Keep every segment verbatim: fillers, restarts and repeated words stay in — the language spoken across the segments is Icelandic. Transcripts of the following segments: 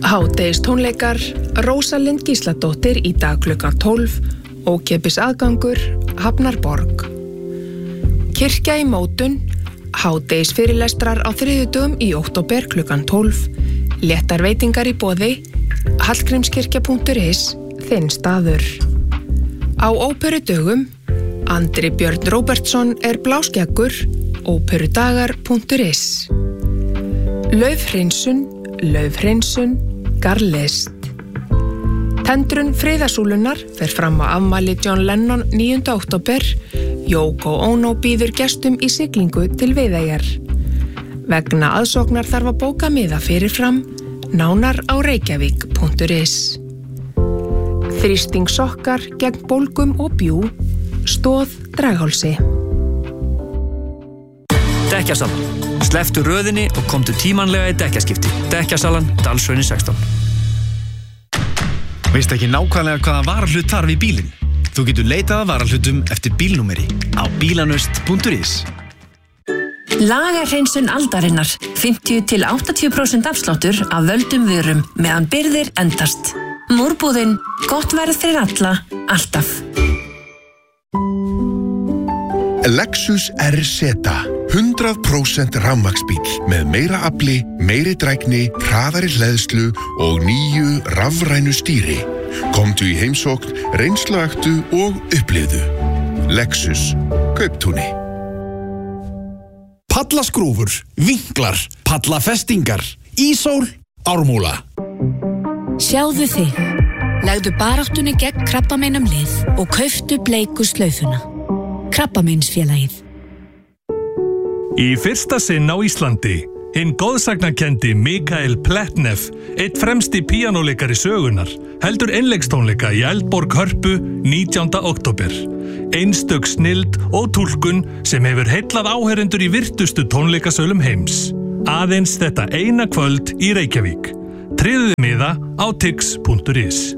Hádegistónleikar, Rósalind Gísladóttir í dag klukkan tólf, ókeypis aðgangur, Hafnarborg. Kirkja í mótun, hádegisfyrirlestrar á þriðjudögum í október klukkan tólf, léttar veitingar í boði, hallgrímskirkja punktur is, þinn staður. Á óperudögum, Andri Björn Róbertsson er bláskeggur, óperudagar punktur is. Laufhreinsun, laufhreinsun, garðlist. Tendrun friðasúlunar fer fram á afmæli John Lennon níunda október. Yoko Ono býður gestum í siglingu til Viðeyjar. Vegna aðsóknar þarf að bóka miða fyrirfram, nánar á reykjavík punktur is. Þrýstingssokkar gegn bólgum og bjú, stoð Draghálsi. Dekkjasalan. Slepptu röðinni og komdu tímanlega í dekkjaskipti. Dekkjasalan, Dalshrauni sextán. Veist ekki nákvæmlega hvaða varahlut þarf í bílinn? Þú getur leitað að varahlutum eftir bílnúmeri á bílanust punktur is. Lagarhreinsun aldarinnar. fimmtíu til áttatíu prósent afsláttur af völdum vörum meðan birgðir endast. Múrbúðin, gott verð fyrir alla, alltaf. Lexus R Z, hundrað prósent rafmagnsbíll með meira afli, meiri drægni, hraðari hleðslu og nýju rafrænu stýri. Komdu í heimsókn, reynsluaktu og upplifðu. Lexus, Kauptúni. Pallaskrúfur, vinklar, pallafestingar, ísól, Ármúla. Sjáðu þig. Legðu baráttunni gegn krabbameinum lið og kauftu bleiku slaufuna. Krabbameinsfélagið. Í fyrsta sinn á Íslandi, hinn góðsagnakendi Mikael Pletnev, eitt fremsti píanóleikari sögunar, heldur einleikstónleika í Eldborg Hörpu nítjánda október. Einstök snilld og túlkun sem hefur heillað áheyrendur í virtustu tónleikasölum heims. Aðeins þetta eina kvöld í Reykjavík. Tryggðu miða á tix punktur is.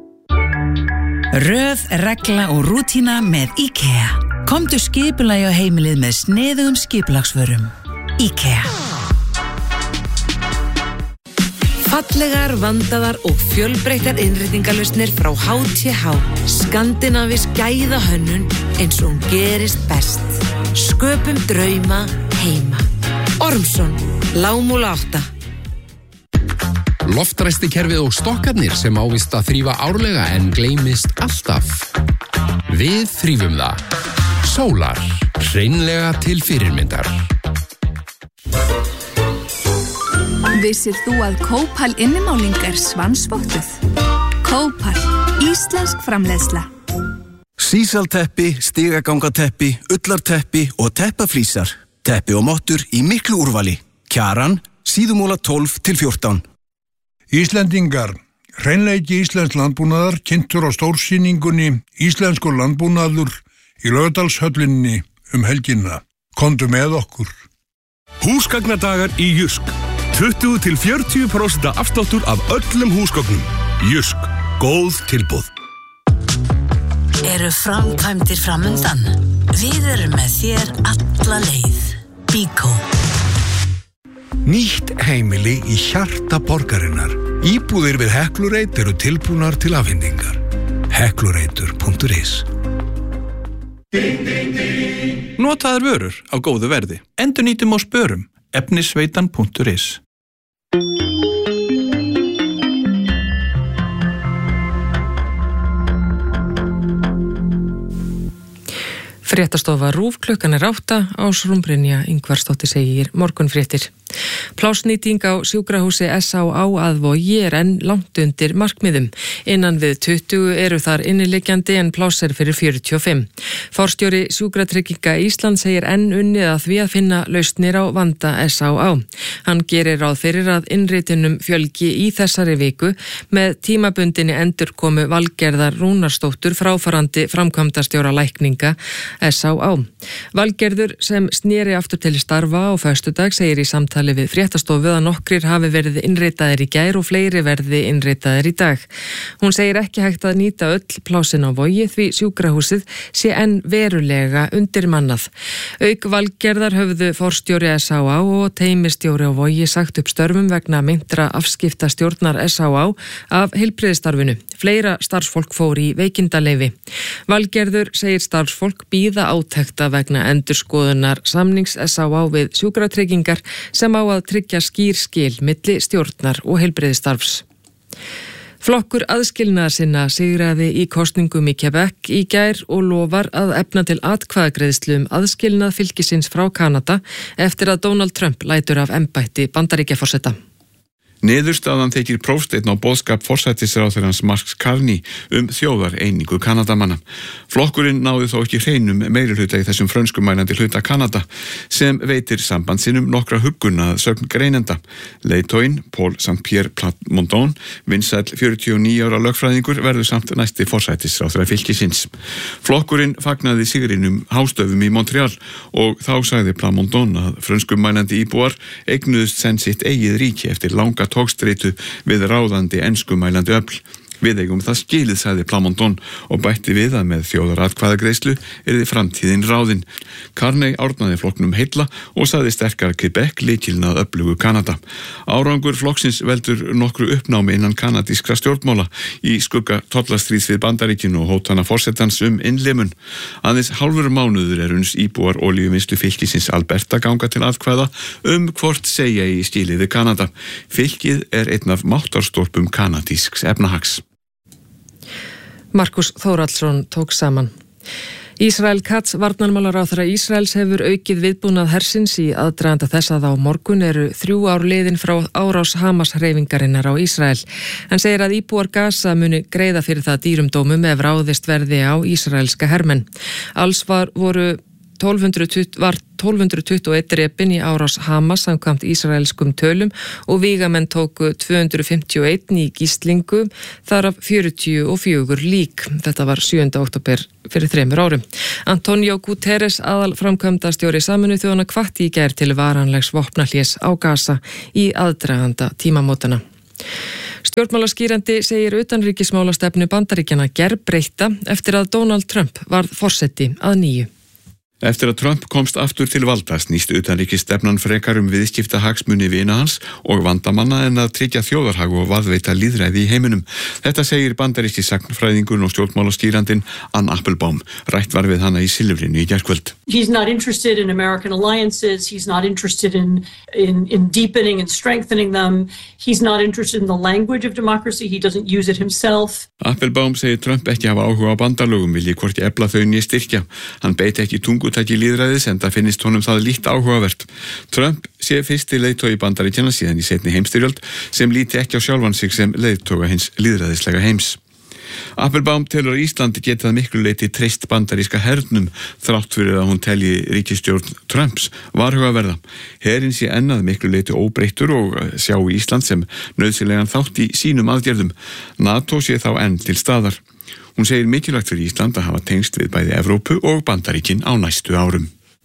Röð, regla og rútína með IKEA. Komdu skipulagi á heimilið með sniðugum skipulagsvörum. IKEA. Fallegar, vandaðar og fjölbreyttar innréttingarlausnir frá H T H. Skandinavísk gæða hönnun eins og hún gerist best. Sköpum drauma heima. Ormsson, Lágmúla átta. Loftræstikerfið og stokkarnir sem ávist að þrífa árlega en gleymist alltaf. Við þrífum það. Sólar, hreinlega til fyrirmyndar. Vissir þú að Kópal innimáling er svansvottuð? Kópal, íslensk framleiðsla. Sísalteppi, stigagangateppi, ullarteppi og teppaflísar. Teppi og mottur í miklu úrvali. Kjaran, Síðumúla tólf til fjórtán. Íslendingar, hreinleiki íslensk landbúnaðar kynntur á stórsýningunni Íslenskur landbúnaður í Laugardalshöllinni um helgina. Komdu með okkur. Húsgagnadagar í Jysk. tuttugu til fjörutíu prósent afsláttur af öllum húsgögnum. Jysk. Góð tilboð. Eru framkvæmdir framundan? Við erum með þér alla leið. Bíkó. Nýtt heimili í hjarta borgarinnar. Íbúðir við Heklureit eru tilbúnar til afhendingar. Heklureitur punktur is. Notaðar vörur á góðu verði. Endurnýtum og spörum. efnisveitan punktur is. Fréttastofa RÚV, klukkan er átta, Ásrún Brynja Ingvarsdóttir segir morgunfréttir. Plásnýting á sjúkrahúsi S Á Á að Vogi er enn langt undir markmiðum. Innan við tuttugu eru þar inniliggjandi en pláss er fyrir fjörutíu og fimm. Forstjóri Sjúkratrygginga Íslands segir enn unnið að því að finna lausnir á vanda S Á Á. Hann gerir ráð fyrir að innritunum fjölgi í þessari viku með tímabundinni endurkomu Valgerðar Rúnarsdóttur fráfarandi framkvæmdastjóra lækninga S Á Á. Valgerður sem sneri aftur til starfa á föstudag segir í samtali samtali við fréttastofu að nokkrir hafi verið innritaðir í gær og fleiri verði innritaðir í dag. Hún segir ekki hægt að nýta öll plásin á Vogi því sjúkrahúsið sé enn verulega undirmannað. Auk Valgerðar höfðu forstjóri S Á Á og teymistjóri á Vogi sagt upp störfum vegna meintra afskipta stjórnar S Á Á af heilbrigðisstarfinu. Fleira starfsfólk fór í veikindaleyfi. Valgerður segir starfsfólk bíða átekta vegna endurskoðunar samnings S Á Á við sjúkratryggingar sem á að tryggja skýr skil milli stjórnar og heilbrigðisstarfs. Flokkur aðskilnaðarsinna sigraði í kosningum í Quebec í gær og lofar að efna til atkvæðagreiðslu um aðskilnað fylkisins frá Kanada eftir að Donald Trump lætur af embætti Bandaríkjaforseta. Niðurstaðan þykir prófsteinn á boðskap forsætisráðherrans Mark Carney um þjóðareiningu Kanadamanna. Flokkurinn náði þó ekki hreinum meirihluta í þessum frönskumælandi hluta Kanada sem veitir sambandsinum nokkra hugguna að sögn greinenda. Leiðtoginn Paul Saint-Pierre Plamondon, vinsæll fjörutíu og níu ára lögfræðingur, verður samt næsti forsætisráðherra fylkisins. Flokkurinn fagnaði sigrinum hástöfum í Montreal og þá sagði Plamondon að frönskumælandi íbúar eignuðust senn sitt eigið ríki eftir langa tókstreitu við ráðandi enskumælandi öfl. Við eigum það skilið, sagði Plamondon og bætti við að með þjóðaratkvæðagreiðslu yrði framtíðin ráðin. Carney árnaði flokknum heilla og sagði sterkar Quebec lykilinn að öflugu Kanada. Árangur flokksins veldur nokkru uppnámi innan kanadískra stjórnmála í skugga tollastríðs við Bandaríkinu og hótana forsetans um innlimun. Aðeins hálfur mánuður er uns íbúar olíuvinnslu fylkisins Alberta ganga til atkvæða um hvort segja í skilið við Kanada. Fylkið er einn af máttarstólpum kanadísks efnahags. Markus Þórhallsson tók saman. Ísrael Katz, varnarmálaráðherra Ísraels, hefur aukið viðbúnað hersins í aðdraganda þess að á morgun eru þrjú ár liðin frá árás Hamas hreyfingarinnar á Ísrael. Hann segir að íbúar Gaza muni greiða fyrir það dýrum dómum ef ráðist verði á ísraelska hermenn. Alls var voru tólf hundruð tuttugu var tólf hundruð tuttugu og einn drepinn í árás Hamas samkvæmt ísraelskum tölum og vígamenn tóku tvö hundruð fimmtíu og einn í gíslingu, þar af fjörutíu og fjögur lík. Þetta var sjöunda október fyrir þremur árum. Antonio Guterres, aðalframkvæmdastjóri Sameinuðu þjóðanna, hvatti í gær til varanlegs vopnahlés á Gaza í aðdraganda tímamótana. Stjórnmálaskýrandi segir utanríkismálastefnu Bandaríkjanna gerbreytta eftir að Donald Trump varð forseti að nýju. Eftir að Trump komst aftur til valda snýst utanríkisstefnan frekar um viðskipta hagsmuni vina hans og vandamanna en að tryggja þjóðarhag og varðveita lýðræði í heiminum. Þetta segir bandaríski sagnfræðingur og stjórnmálastýrandinn Ann Applebaum. Rætt var við hana í Silfrinu í gærkvöld. He's not interested in American alliances. He's not interested in, in, in deepening and strengthening them. He's not interested in the language of democracy. He doesn't use it himself. Applebaum segir Trump ekki hafa áhuga á bandalögum, vilji hvorki efla þau né styrkja. Hann beiti ekki tungutaki lýðræðis en það finnist honum það lítt áhugavert. Trump sé fyrsti leiðtogi Bandaríkjanna síðan í seinni heimsstyrjöld sem líti ekki á sjálfan sig sem leiðtoga hins lýðræðislega heims. Applebaum telur að Íslandi getað miklu leyti treyst bandaríska hernum þrátt fyrir að hún telji ríkisstjórn Trumps varhugaverða. Herinn sé ennað miklu leyti óbreyttur og sjá Ísland sem nauðsynlegan þátt í sínum aðgerðum. NATO sé þá enn til staðar. Hún segir mikilvægt fyrir Ísland að hafa tengst við bæði Evrópu og Bandaríkin á næstu árum.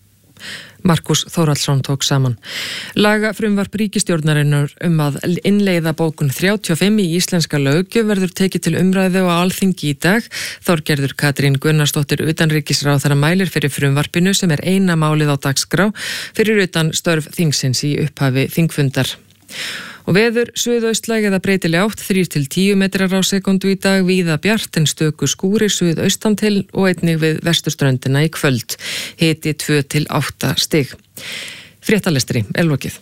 Markus Þórhallsson tók saman. Lagafrumvarp ríkisstjórnarinnar um að innleiða bókun þrjátíu og fimm í íslenska löggjöf verður tekið til umræðu á Alþingi í dag. Þorgerður Katrín Gunnarsdóttir utanríkisráðherra mælir fyrir frumvarpinu sem er eina málið á dagskrá fyrir utan störf þingsins í upphafi þingfundar. Og veður suðaustlæg eða breytileg átt þrír til tíu metrar á sekundu í dag, víða bjart en stöku skúrir suðaustan til og einnig við vesturströndina í kvöld. Hiti tvö til átta stig. Fréttalestri er lokið.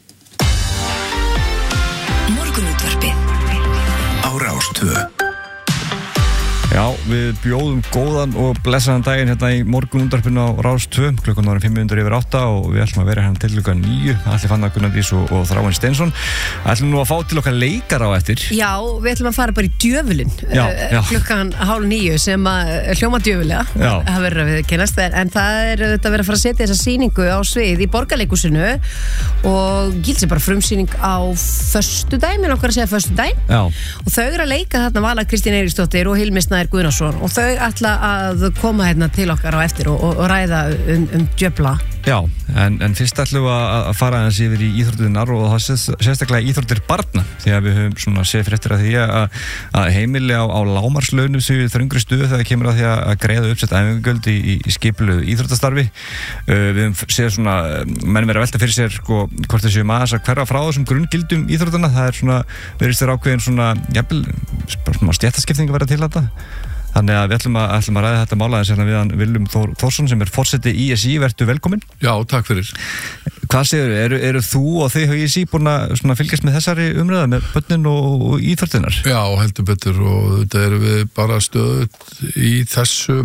Morgunútvarpið á Rás tvö. Já, við bjóðum góðan og blessaðan daginn hérna í morgunútvarpinu á Rás tvö, klukkan var fimm mínútur yfir átta og við ætlum að vera hérna til klukkan níu, Alli Fannar Gunnardís og, og Þráinn Steinsson. ætlum nú að fá til okkar leikara á eftir. Já, við ætlum að fara bara í djöfulinn já, já. klukkan hálf níu sem að hljóma djöfulega, það verður að við kynast, en það er þetta að vera að fara að setja þessa sýningu á svið í Borgarleikhúsinu og gildi bara frumsýning á föstudaginn, mér okkar að segja föstudaginn, og þau eru að leika þarna Vala Kristín Eiríksdóttir og Hilmi Snær Guðnason og þau ætla að koma hérna til okkar á eftir og, og, og ræða um, um djöfla Já, en, en fyrst ætlum við að fara aðeins yfir í íþróttirnar og það sést, sérstaklega íþróttir barna því að við höfum svona séð fréttir af því að, að heimili á, á lágmarslaunum séu þröngri stuðu þegar kemur að því að greiða uppsett æfingagjöld í, í skipulögu íþróttastarfi. Uh, við höfum séð svona, menn verið að velta fyrir sér sko, hvort þessu maður að hverfa frá þessum grunngildum íþróttarna, það er svona, verið sér ákveðin svona, jafnvel, svona stéttaskipting að vera til þetta. Þannig að við ætlum að, ætlum að ræða þetta málaðins hérna við hann Willum Þór Þórsson sem er forseti í S í, vertu velkominn. Já, takk fyrir. Hvað segirðu, eru, eru þú og þau hjá í S í búin að svona fylgjast með þessari umræða með börnin og, og íþróttirnar? Já, heldur betur og þetta eru við bara stöðut í þessu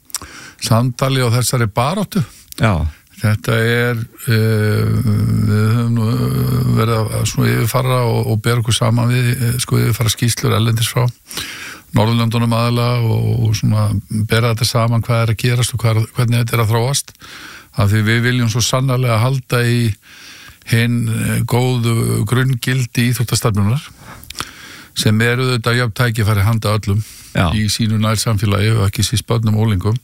samtali og þessari baráttu. Já. Þetta er, e, við höfum nú verið að svona yfirfara og, og bera okkur saman við, sko yfirfara skýrslur erlendis frá Norðurlöndunum aðalega og svona bera þetta saman hvað er að gerast og hvað, hvernig þetta er að þróast af því við viljum svo sannarlega halda í hinn góðu grunngildi íþróttastarfnunar sem eru þetta jöfn tækifæri handa öllum Já. Í sínu nær samfélagi og ekki síst börnum og úlingum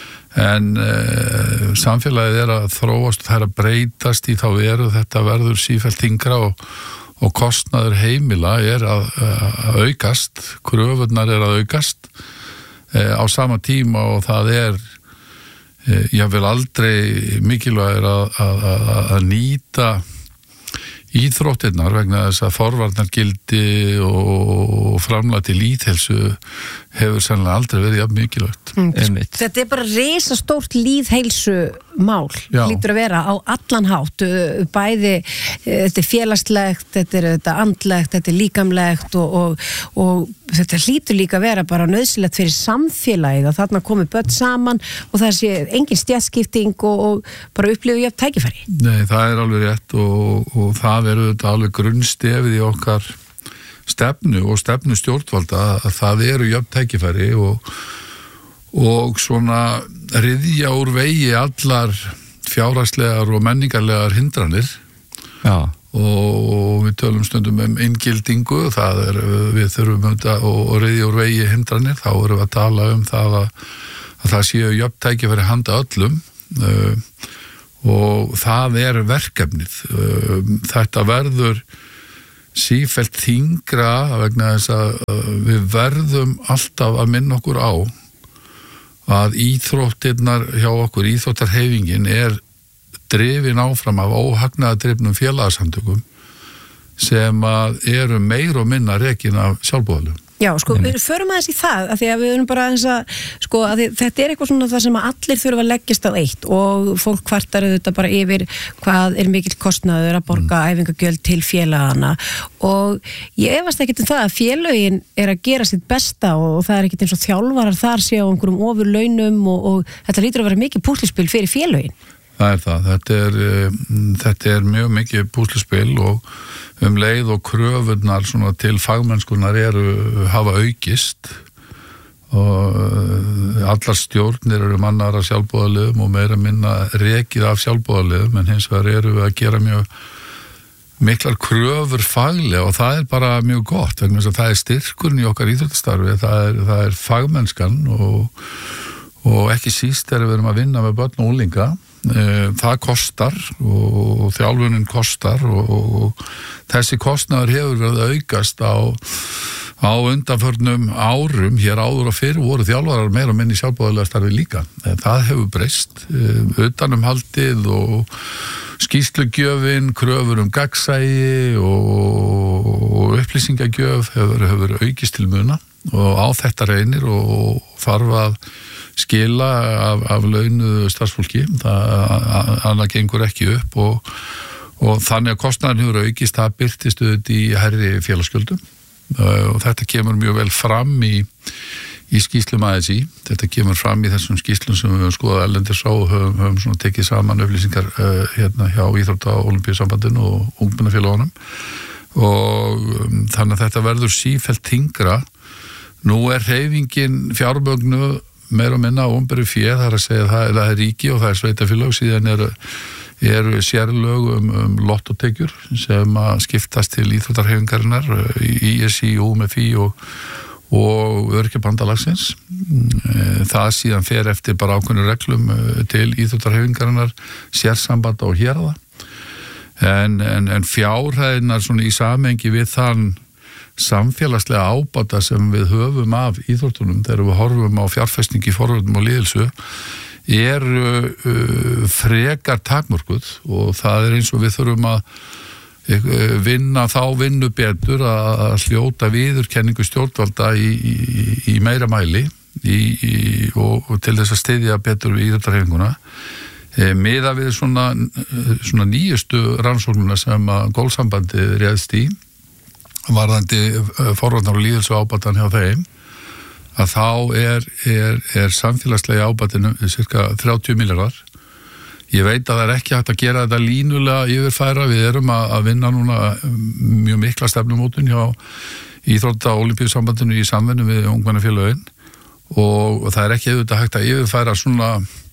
en e, samfélagið er að þróast og það er að breytast í þá veru þetta verður sífellt þyngra og og kostnaður heimila er að, að aukast, kröfurnar er að aukast e, á sama tíma og það er e, ég vil aldrei mikilvægir að, að, að, að nýta íþróttirnar vegna þess að forvarnargildi og framlag til lýðheilsu hefur sannlega aldrei verið jafn mikilvægt. Mm. Þetta er bara risastórt lýðheilsu mál, Já. Lítur að vera á allan hátt, bæði þetta er félagslegt, þetta er þetta andlegt, þetta er líkamlegt og, og, og þetta hlýtur líka að vera bara nöðsilegt fyrir samfélagið að þarna komi börn saman og það sé engin stjætskipting og, og bara upplifu jöfn tækifæri. Nei, það er alveg rétt og, og það verður þetta alveg grunnstefið í okkar stefnu og stefnu stjórnvalda að það eru jöfn tækifæri og og svona ryðja úr vegi allar fjárhagslegar og menningarlegar hindranir Já. og við tölum stundum um inngildingu það er, við þurfum að og ryðja úr vegi hindranir, þá erum við að tala um það að, að það séu jöfn tækifæri handa öllum uh, og það er verkefnið uh, þetta verður sífellt þyngra vegna þess að uh, við verðum alltaf að minna okkur á að íþróttirnar hjá okkur, íþróttarheyfingin er drifin áfram af óhagnaðardrifnum félagasamtökum sem að eru meir og minna rekin af sjálfboðalögum. Já, sko, við förum aðeins í það, af því að við erum bara aðeins að, sko, að þetta er eitthvað svona það sem að allir þurfa að leggjast á eitt og fólk kvartar auðvitað bara yfir hvað er mikill kostnaður að borga mm. æfingagjöld til félagana og ég efast ekkert um það að félögin er að gera sitt besta og það er ekkert eins og þjálfarar þar sé á einhverjum ofur launum og, og þetta lítur að vera mikið púsluspil fyrir félögin. Það er það, þetta er, þetta er mjög mikið púsluspil og um leið og kröfurnar svona til fagmennskunar eru hafa aukist og allar stjórnir eru mannara sjálfboðaliðum og meira minna rekið af sjálfboðaliðum en hins vegar eru við að gera mjög miklar kröfur faglega og það er bara mjög gott vegna þess að það er styrkurinn í okkar íþróttastarfi, það er, það er fagmennskan og, og ekki síst þegar við erum að vinna með börn og unglinga. Það kostar og þjálfunin kostar og, og þessi kostnaður hefur verið að aukast á, á undanförnum árum hér áður og fyrir voru þjálfarar meira og minni sjálfboðalega starfi líka. Það hefur breyst utanumhaldið og skýrslugjöfin, kröfur um gagnsæi og, og upplýsingagjöf hefur, hefur aukist til muna og á þetta reynir og þarf að skila af, af launuðu starfsfólki, það annað gengur ekki upp og, og þannig að kostnaðin hefur aukist, það birtist auðvitað í hærri félagsgjöldum og þetta kemur mjög vel fram í, í skýrslum A S í, þetta kemur fram í þessum skýrslum sem við höfum skoðað erlendis á og höfum, höfum svona tekið saman upplýsingar uh, hérna hjá Íþrótta- og Ólympíusambandinu og ungmennafélögunum og um, þannig að þetta verður sífellt þyngra. Nú er hreyfingin fjármögnuð meira og minna opinberu fé, það er að segja að það er, það er ríki og það er sveitafélög, síðan eru, eru sérlög um, um lottótekjur sem að skiptast til íþróttarhreyfingarinnar í S í, U M F í og, og örkjabandalagsins. Það síðan fer eftir bara ákveðnum reglum til íþróttarhefingarinnar, sérsambanda og hérða. En, en, en fjárhæðinar svona í samhengi við þann samfélagslega ábata sem við höfum af íþróttunum þegar við horfum á fjárfestingi, forvörnum og liðilsu er uh, frekar takmörkuð og það er eins og við þurfum að vinna þá vinnu betur að hljóta viðurkenningu stjórnvalda í, í, í meira mæli í, í, og, og til þess að styðja betur við íþróttarhreyfinguna. E, miða við svona, svona nýjustu rannsóknuna sem að golfsambandi réðst í varðandi forvarnar og líðelsu ábatan hjá þeim að þá er, er, er samfélagslega ábatinu cirka þrjátíu milljarðar. Ég veit að það er ekki hægt að gera þetta línulega yfirfæra, við erum að, að vinna núna mjög mikla stefnumótun hjá Íþrótta- og Ólympíusambandinu í samvinnu við ungmennafélögin og, og það er ekki auðvitað hægt að yfirfæra svona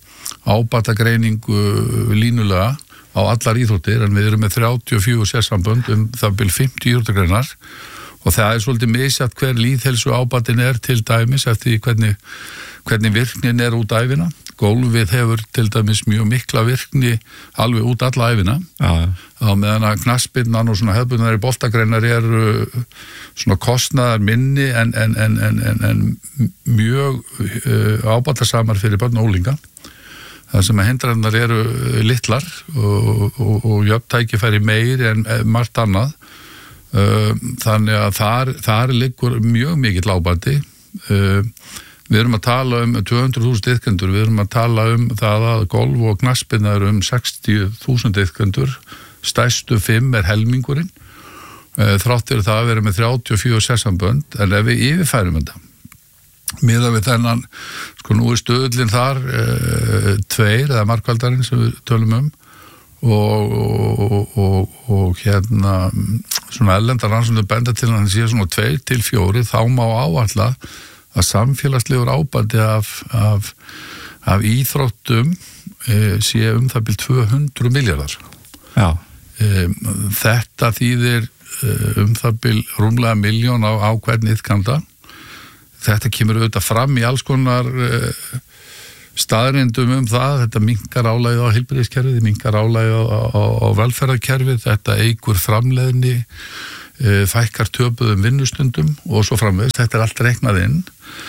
ábatagreiningu línulega á allar íþróttir en við erum með þrjátíu og fjögur sérsambönd um það bil fimmtíu íþróttagreinar og það er svolítið misjafnt hver lýðheilsu ábatin er til dæmis eftir hvernig, hvernig virknin er út æfina. Golfið hefur til dæmis mjög mikla virkni alveg út alla æfina ja. Á meðan að knattspyrnan og svona hefðbundnari boltagreinar eru svona kostnaðar minni en, en, en, en, en, en mjög uh, ábatasamar fyrir börn og unglinga. Það sem að hindrannar eru litlar og, og, og jöfntækifæri meiri en margt annað. Uh, þannig að þar, þar liggur mjög mikill ábati. Uh, Við erum að tala um tvö hundruð þúsund iðkendur, við erum að tala um það að golf og knattspyrna eru um sextíu þúsund iðkendur, stærstu fimm er helmingurinn, þráttur það að vera með þrjátíu og fjögur sérsambönd, en ef við yfirfærum þetta, miðað við þennan, sko nú er stöðlinn þar e, tveir, eða markvaldarinn sem við tölum um, og, og, og, og hérna, svona ellendar rannsóknir benda til hann sé svona tveir til fjóri, þá má áætla að samfélagslegur ábati af, af, af íþróttum e, sé um það bil tvö hundruð milljarðar. Já. E, þetta þýðir e, um það bil rúmlega milljón á, á hvern iðkanda. Þetta kemur auðvitað fram í alls konar e, staðrindum um það, þetta minnkar álægið á heilbrigðiskerfið, minnkar álægið á, á, á velferðarkerfið, þetta eykur framleiðni, e, fækkar töpuðum vinnustundum og svo framvegist, þetta er allt reiknað inn.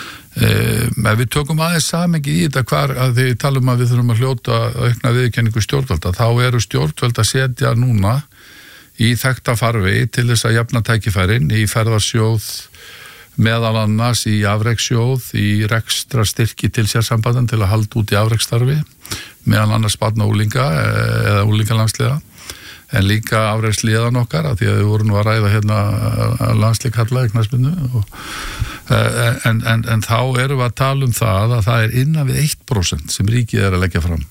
Um, ef við tökum aðeins samengi í þetta hvar að því talum að við þurfum að hljóta aukna viðurkenningu stjórnvalda, þá eru stjórnvöld að setja núna í þekkta farvegi til þess að jafna tækifærin í ferðarsjóð, meðal annars í afrekssjóð, í rekstra styrki til sérsambandin til að halda út í afreksstarfi, meðal annars barna úlinga eða úlingalandsliða, en líka afrekssliðan okkar, af því að við vorum nú að ræða hérna landsleik kalla í knattspyrnu og En, en, en þá erum við að tala um það að það er innan við eitt prósent sem ríkið er að leggja fram.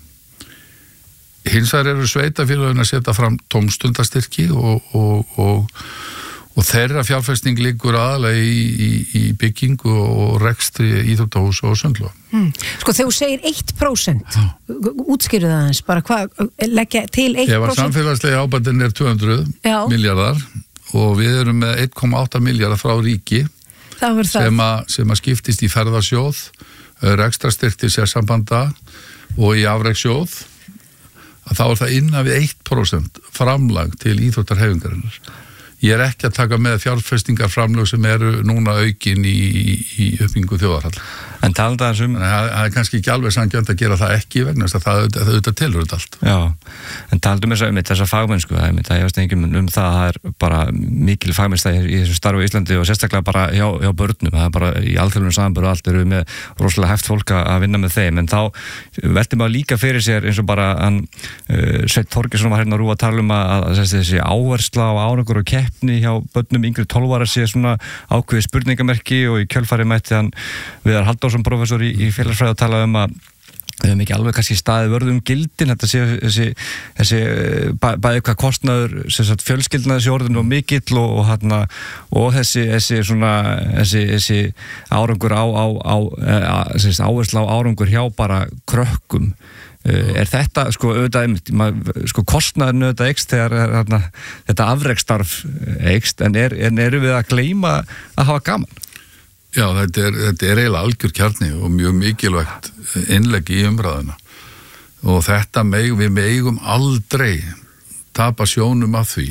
Hins vegar eru sveitafélögin að setja fram tómstundastyrki og, og, og, og þeirra fjárfesting liggur aðalega í, í, í byggingu og rekstri íþróttahús og sundlóð. Hmm. Sko þegar þú segir eitt prósent, útskýrðu það eins, bara hvað, leggja til eitt prósent? Ef að samfélagslega ábætin er tvö hundruð Já. Milljarðar og við erum með einn komma átta milljarðar frá ríki, sem að, sem að skiptist í ferðarsjóð, rekstrastyrkti sérsambanda og í afrekssjóð, að þá er það innan við eitt prósent framlag til íþróttarhefingarinnar. Ég er ekki að taka með fjárfestingarframlög sem eru núna aukin í, í, í uppbyggingu þjóðarhall. En talað það um... Það er kannski ekki alveg sanngjarnt að gera það ekki vegna þess að það auðvitað tilur þetta allt. Já, en talað um þess að þessa fagmennsku, það er það ég veist ekki um það að það er bara mikil fagmennska í þessu starfi í Íslandi og sérstaklega bara hjá, hjá börnum, það er bara í alþjóðlegum samanburði og allt eru með rosalega hæft fólk að vinna með þeim, en þá velti maður líka fyrir sér eins og bara hann, uh, Sveinn Þorgeirsson var hérna að rúa að tala um að, að þessi áhersla á árangur og keppni hjá börnum yngri tólf ára sé svona ákveðið spurningamerki og í kjölfarið mætti hann Viðar Halldórsson professor í, í félagsfræði að tala um að við hefum ekki alveg kannski staðið vörð um gildin, þetta sé þessi, þessi bæ, bæði hvað kostnaður sagt, fjölskyldna þessi orðinu og mikill og, og, hana, og þessi, þessi, svona, þessi, þessi árangur á, á, á, á þessi áhersla á árangur hjá bara krökkum. Er þetta, sko, auðvitað, sko, kostnaðurinn auðvitað eykst þegar hérna, þetta afreksstarf eykst, en, er, en eru við að gleyma að hafa gaman? Já, þetta er, þetta er eiginlega algjör kjarni og mjög mikilvægt innlegg í umræðuna og þetta meg, við megum aldrei tapa sjónum af því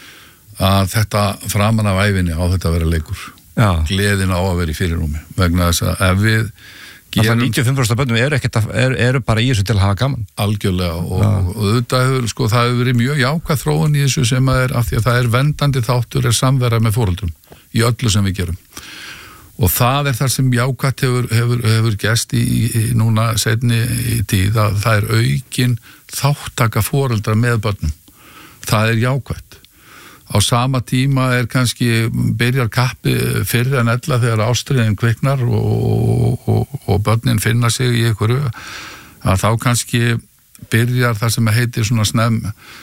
að þetta framan af æfinni á þetta að vera leikur. Já. Gleðin á að vera í fyrirrúmi vegna þess að ef við gerum... níutíu og fimm prósent af börnum eru, ekkert, eru, eru bara í þessu til að hafa gaman. Algjörlega og, og, og þetta hefur, sko, það hefur verið mjög jákvæð þróun í þessu sem að er af því að það er vendandi þáttur er samvera með foreldrum í öllu sem við gerum. Og það er það sem jákvætt hefur, hefur, hefur gest í, í núna seinni í tíð að það er aukin þáttaka foreldra með börnum. Það er jákvætt. Á sama tíma er kannski byrjar kappi fyrr en ella þegar ástriðin kviknar og, og, og börnin finna sig í einhverju að þá kannski byrjar það sem heitir svona snem,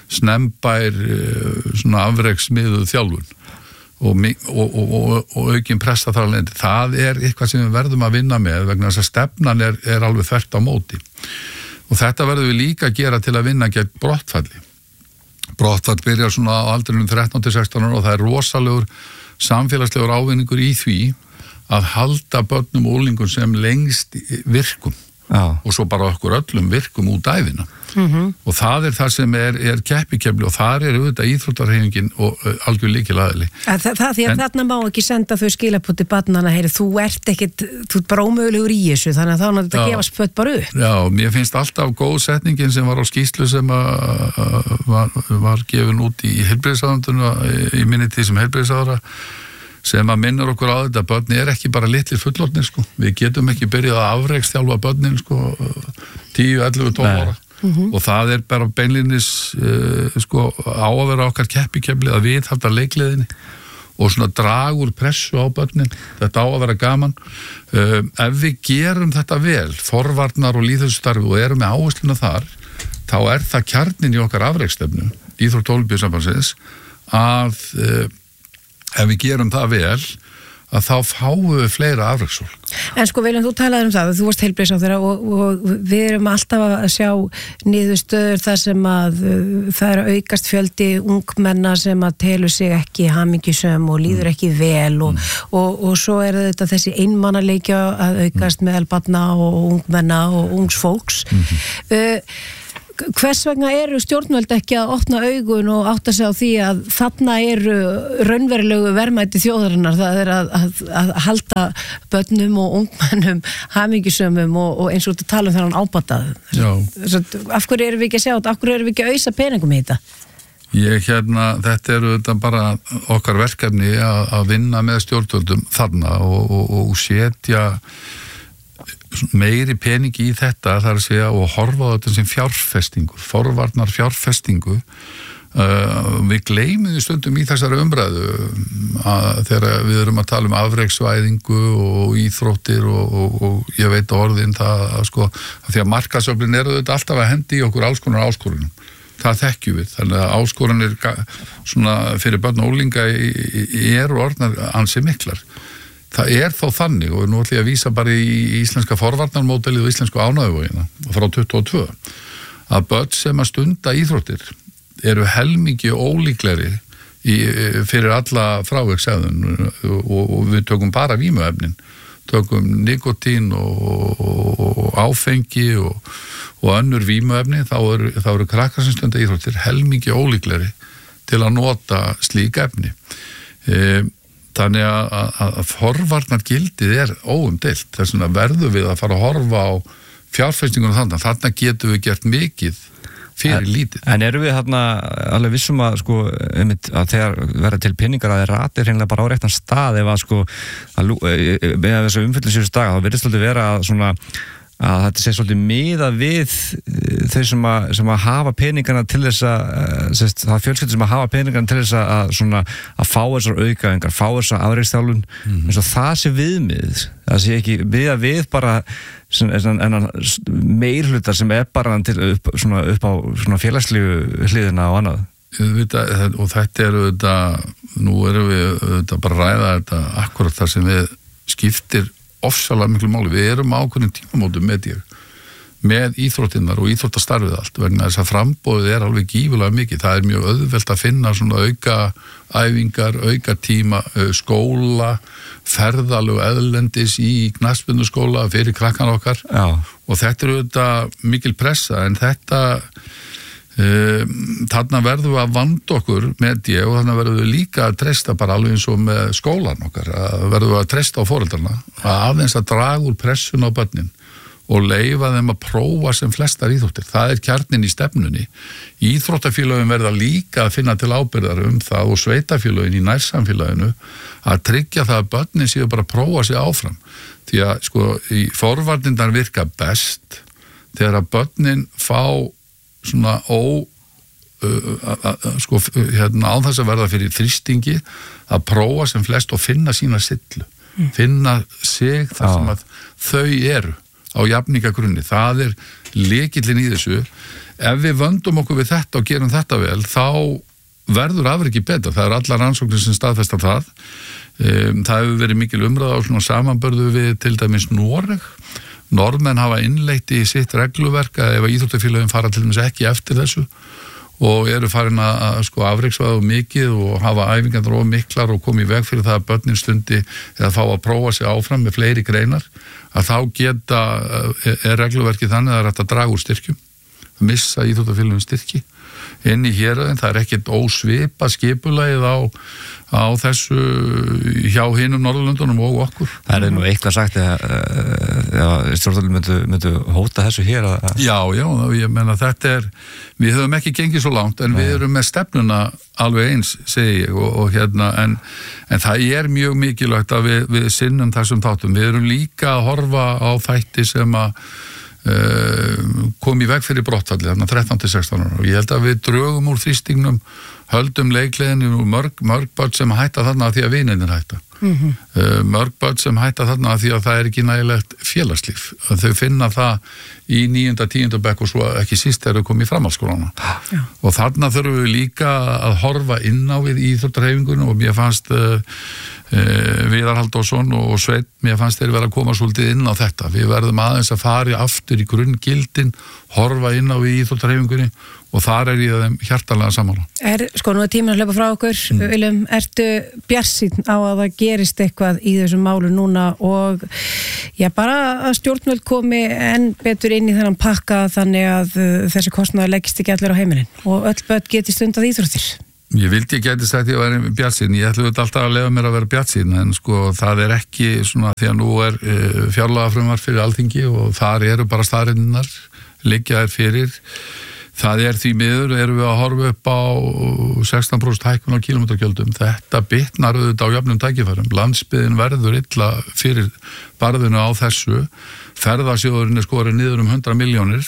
snembær svona afreksmiðuð þjálfun og, og, og, og aukin pressa þar alveg. Það er eitthvað sem við verðum að vinna með vegna þess að stefnan er, er alveg þvert á móti og þetta verðum við líka að gera til að vinna gegn brottfalli. Brottfall byrjar svona á aldrinum þrettán til sextán ára og það er rosalegur samfélagslegur ávinningur í því að halda börnum og úlingum sem lengst virkum. Já. Og svo bara okkur öllum virkum út æfina. Mm-hmm. Og það er það sem er, er keppikefli og það er auðvitað íþróttarhreyfingin og uh, algjör líkilaðili. Það, það því að en, þarna má ekki senda þau skilabúti barnana, heyri, þú ert ekkit, þú ert bara ómögulegur í þessu, þannig að þá náttúrulega þetta gefast spött bara upp. Já, mér finnst alltaf góð setningin sem var á skýrslu sem að, að var, var gefin út í heilbrigðisráðuneytinu í minni tíð sem heilbrigðisráðara sem að minnur okkur á þetta, börni er ekki bara litlir fullorðnir, sko. Við getum ekki byrjað að afrekstjálfa börnin, sko, tíu, ellefu, tólf ára. Mm-hmm. Og það er bara beinlínis, uh, sko, á að vera okkar keppikefli að við halda leikleðinni og svona dragur pressu á börnin. Þetta á að vera gaman. Uh, ef við gerum þetta vel, forvarnar og lýðheilsustarfi og erum með áhersluna þar, þá er það kjarnin í okkar afrekstefnu, Íþrótt- og Ólympíusambandsins, að uh, ef við gerum það vel að þá fáum við fleira afreksfólk. En sko Vilhelm, þú talaður um það, þú varst heilbrigðisráðherra og, og við erum alltaf að sjá niðurstöður þar sem að það er að aukast fjöldi ungmenna sem að telur sig ekki hamingjusöm og líður ekki vel og, mm. og, og, og svo er þetta þessi einmannaleikja að aukast mm. með barna og ungmenna og ungs fólks. Mm-hmm. Uh, Hvers vegna eru stjórnvöld ekki að opna augun og átta sig á því að þarna eru raunverulegu verðmæti þjóðarinnar, það er að, að, að halda börnum og ungmennum hamingjusömmum og, og eins og þetta tala um þennan ábatað. Af hverju erum við ekki að sjá þetta? Af hverju erum við ekki að ausa peningum í þetta? Ég hérna, þetta eru þetta bara okkar verkefni að, að vinna með stjórnvöldum þarna og, og, og setja meiri peningi í þetta þar að segja og horfa á þetta sem fjárfestingu, forvarnar fjárfestingu. Uh, við gleymum því stundum í þessari umræðu að þegar við erum að tala um afreksvæðingu og íþróttir og, og, og ég veit orðin það að sko, að því að markaðsöflin eru þetta alltaf að hendi í okkur alls konar áskorunum. Það þekkjum við, þannig að áskorunir svona fyrir börn og unglinga eru orðnar ansi miklar. Það er þá þannig og nú ætlum ég að vísa bara í íslenska forvarnarmódelið og íslensku ánægjuvogina frá tuttugu og tvö að börn sem að stunda íþróttir eru helmingi ólíklegri í, fyrir alla frávegsæðun og, og við tökum bara vímuefnin, tökum nikotín og, og áfengi og, og önnur vímuefni, þá eru, þá eru krakkar sem stunda íþróttir helmingi ólíklegri til að nota slík efni. E, Þannig að, að, að forvarnar gildið er óumdeilt. Þess vegna verðum við að fara að horfa á fjárfestingunum þannig. Þannig getum við gert mikið fyrir en, lítið. En eru við þarna alveg vissum að, sko, einmitt, að þegar verða til peningar að þeir ratir hreinlega bara á réttan stað ef að sko, að, með þessu umfyllinsjöfus dag, þá verðist svolítið vera svona að þetta sé svolítið miða við þau sem að, sem að hafa peningana til þess að, sérst, það fjölskyldur sem að hafa peningana til þess að, svona, að fá þessar aukaðingar, fá þessar afreksþjálfun, mm-hmm. eins og það sé viðmið, það sé ekki miða við bara en meirhlutar sem er bara til, upp, svona, upp á svona félagslegu hliðina og annað. Og þetta eru þetta, nú erum við þetta bara að ræða þetta akkurat þar sem við skiptir ofsalega miklu máli. Við erum ákveðin tímamótum með ég. með íþróttinnar og íþróttastarfið allt vegna þess að framboðið er alveg gífulega mikið. Það er mjög auðvelt að finna svona auka æfingar, auka tíma, skóla, ferðalög eðlendis í knattspyrnuskóla fyrir krakkan okkar. Já. Og þetta er auðvitað mikil pressa en þetta um, þarna verðum við að vanda okkur með ég og þarna verðum við líka að treysta bara alveg eins og með skólan okkar að verðum við að treysta á foreldrarna að aðeins að draga úr pressun á börnin og leyfa þeim að prófa sem flestar íþróttir. Það er kjarnin í stefnunni. Íþróttafélögin verða líka að finna til ábyrgðar um það og sveitafélögin í nærsamfélaginu að tryggja það að börnin séu bara að prófa sig áfram. Því að sko í forvarnirnar virka best þegar að börnin fá svona ó uh, uh, uh, sko hérna á þess að verða fyrir þrýstingi að prófa sem flest og finna sína sillu. Mm. Finna sig þar sem að þau eru á jafningagrunni. Það er lykillinn í þessu. Ef við vöndum okkur við þetta og gerum þetta vel, þá verður afrekið betra. Það er allar rannsóknir sem staðfesta það. Um, það hefur verið mikil umræða á svona samanbörðu við til dæmis Noreg. Norðmenn hafa innleitt í sitt regluverk að ef íþróttafélögin fara til dæmis ekki eftir þessu og eru farin að sko afreksvaða mikið og hafa æfingar og miklar og komið í veg fyrir það að börnin stundi eða fá að prófa sig áfram með fleiri greinar að þá geta er regluverkið þannig að það er hægt að draga úr styrkjum, missa íþróttafélögin styrki inn í héraðin, það er ekkert ósvipa skipulagið á, á þessu hjá hinum Norðurlöndunum og okkur. Það er nú eitthvað sagt að uh, stjórnvöld myndu, myndu hóta þessu hér að... Já, já, ég menna þetta er við höfum ekki gengið svo langt en Nei. Við erum með stefnuna alveg eins segi ég og, og hérna en, en það er mjög mikilvægt að við, við sinnum þessum þáttum. Við erum líka að horfa á þætti sem að Uh, kom í veg fyrir brottfalli þarna þrettán til sextán ára og ég held að við drögum úr þrýstingnum, höldum leikleðinu og mörg, mörg börn sem hætta þarna að því að vinirnir hætta mm-hmm. uh, mörg börn sem hætta þarna að því að það er ekki nægilegt félagslíf þau finna það í níunda, tíunda bekk og svo ekki síst þegar þau komið í framhaldsskólana Já. Og þarna þurfum við líka að horfa inn á við íþróttarhefingunum og mér fannst uh, Uh, Viðar Halldórsson og Sveit mér fannst þeir vera að koma svolítið inn á þetta við verðum aðeins að fara aftur í grunngildin horfa inn á við íþróttarhefingunni og þar er ég þeim hjartanlega sammála. Er, sko nú er tíminn að hlaupa frá okkur mm. Viljum, ertu bjartsýnn á að það gerist eitthvað í þessum málu núna og já bara að stjórnvöld komi enn betur inn í þennan pakka þannig að uh, þessi kostnaður leggist ekki allir á heimilin og öll börn geti stundað íþróttir? Ég vildi ekki geti sagt ég að vera bjartsýn, ég ætla alltaf að lefa mér að vera bjartsýn en sko það er ekki svona því að nú er e, fjárlagafrumvarp fyrir Alþingi og þar eru bara staðreyndirnar, liggja þær fyrir. Það er því miður, erum við að horfa upp á sextán prósent hækkun á kílómetragjöldum. Þetta bitnar auðvitað á jöfnum tækifærum. Landsbyggðin verður illa fyrir barðinu á þessu. Ferðasjóðurinn er skorið niður um hundrað milljónir.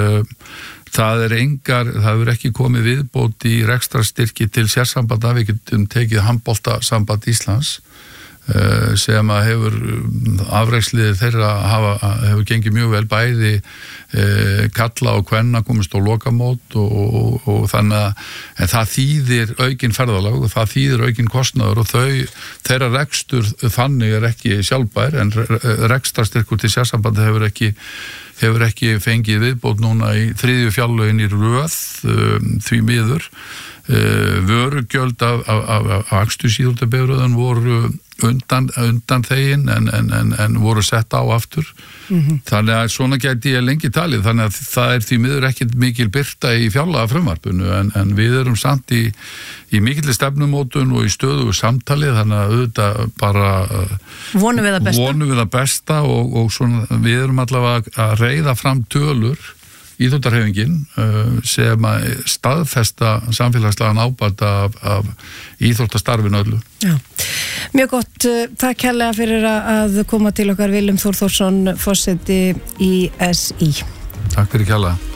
Það er engar, það hefur ekki komið viðbót í rekstrarstyrki til sérsambanda, við getum tekið handboltasamband Íslands sem að hefur afrekslið þeirra hafa, hefur gengið mjög vel bæði eh, kalla og kvenna komist á lokamót og, og, og þannig að það þýðir aukin ferðalag og það þýðir aukin kostnaður og þau, þeirra rekstur þannig er ekki sjálfbær en rekstrarstyrkur til sérsambandi hefur ekki hefur ekki fengið viðbót núna í þriðju fjárlögin í röð um, því miður uh, vörugjöld af, af, af, af akstursíðutabifröðun voru undan, undan þegin en, en, en, en voru sett á aftur mm-hmm. þannig að svona gæti ég lengi talið þannig að það er því miður ekkert mikil birta í fjárlagafrumvarpinu en, en við erum samt í, í mikilli stefnumótun og í stöðugu samtali þannig að auðvitað bara vonum við það besta, vonum við það besta og, og svona, við erum allavega að reiða fram tölur íþróttarhreyfingin sem að staðfesta samfélagslegan ábata af, af íþróttastarfinu öllu. Já, mjög gott. Takk kærlega fyrir að koma til okkar Willum Þór Þórsson, forseti í S í. Takk fyrir kærlega.